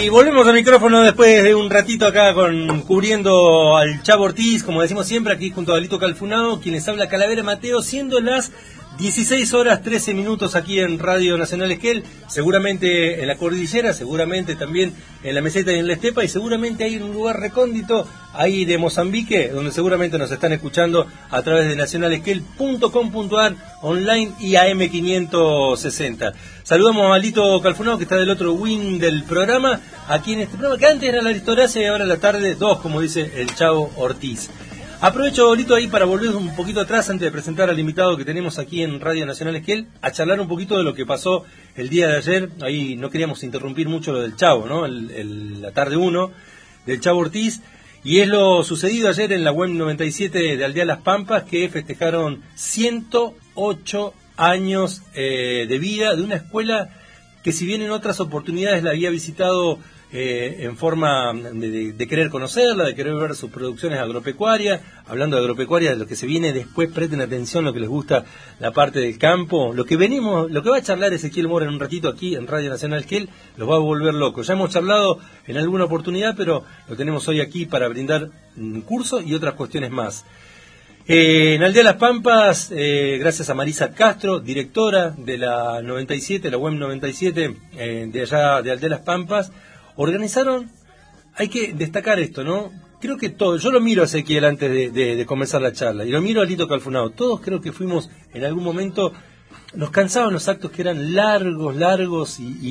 volvemos al micrófono después de un ratito acá cubriendo al Chavo Ortiz, como decimos siempre, aquí junto a Alito Calfunao, quien les habla Calavera Mateo, siendo las 16 horas 13 minutos aquí en Radio Nacional Esquel, seguramente en la cordillera, seguramente también en la meseta y en la estepa, y seguramente hay un lugar recóndito ahí de Mozambique, donde seguramente nos están escuchando a través de nacionalesquel.com.ar online y AM560. Saludamos a Alito Calfunao, que está del otro wing del programa, aquí en este programa, que antes era la Aristoracia y ahora la tarde 2, como dice el Chavo Ortiz. Aprovecho, Lito, ahí para volver un poquito atrás antes de presentar al invitado que tenemos aquí en Radio Nacional Esquel, a charlar un poquito de lo que pasó el día de ayer. Ahí no queríamos interrumpir mucho lo del Chavo, ¿no? La tarde 1 del Chavo Ortiz. Y es lo sucedido ayer en la web 97 de Aldea Las Pampas, que festejaron 108 años de vida de una escuela que, si bien en otras oportunidades la había visitado en forma de querer conocerla, de querer ver sus producciones agropecuarias. Hablando de agropecuarias, lo que se viene después, presten atención, lo que les gusta, la parte del campo, lo que va a charlar Ezequiel Mora en un ratito aquí en Radio Nacional Esquel, los va a volver locos. Ya hemos charlado en alguna oportunidad, pero lo tenemos hoy aquí para brindar un curso y otras cuestiones más. En Aldea Las Pampas, gracias a Marisa Castro, directora de la 97, la web 97 de allá de Aldea Las Pampas, organizaron, hay que destacar esto, ¿no? Creo que todos, yo lo miro a Ezequiel antes de comenzar la charla, y lo miro a Alito Calfunao, todos creo que fuimos en algún momento, nos cansaban los actos que eran largos y